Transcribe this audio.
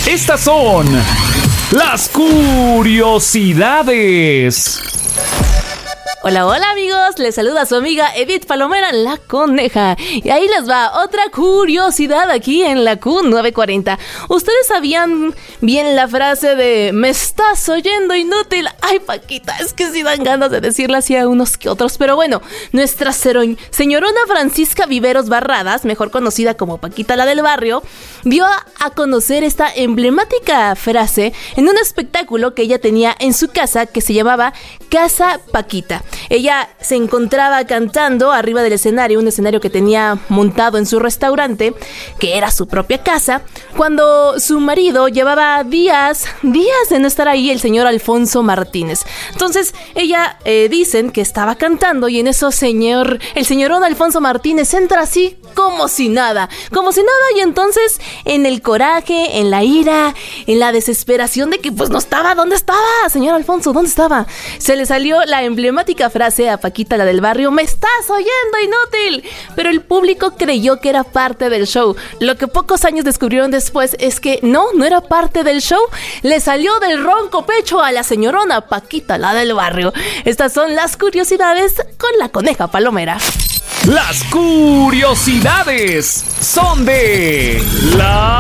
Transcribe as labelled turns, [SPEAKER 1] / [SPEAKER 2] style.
[SPEAKER 1] Estas son las curiosidades.
[SPEAKER 2] Hola, hola amigos, les saluda su amiga Edith Palomera, la coneja. Y ahí les va otra curiosidad aquí en la Q940. ¿Ustedes sabían bien la frase de "me estás oyendo, inútil"? Ay, Paquita, es que sí dan ganas de decirla así a unos que otros. Pero bueno, nuestra señorona Francisca Viveros Barradas, mejor conocida como Paquita la del barrio, dio a conocer esta emblemática frase en un espectáculo que ella tenía en su casa que se llamaba Casa Paquita. Ella se encontraba cantando arriba del escenario, un escenario que tenía montado en su restaurante, que era su propia casa, cuando su marido llevaba días de no estar ahí, el señor Alfonso Martínez. Entonces ella dicen que estaba cantando y en eso el señorón Alfonso Martínez entra así como si nada, y entonces en el coraje, en la ira, en la desesperación de que pues no estaba, ¿dónde estaba, señor Alfonso? ¿Dónde estaba? Se le salió la emblemática frase a Paquita la del barrio: "me estás oyendo, inútil", pero el público creyó que era parte del show. Lo que pocos años descubrieron después es que no era parte del show, le salió del ronco pecho a la señorona Paquita la del barrio. Estas son las curiosidades con la coneja palomera.
[SPEAKER 1] Las curiosidades son de la